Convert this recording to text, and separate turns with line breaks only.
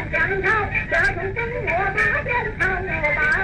相朝，这种跟我把鞭长我把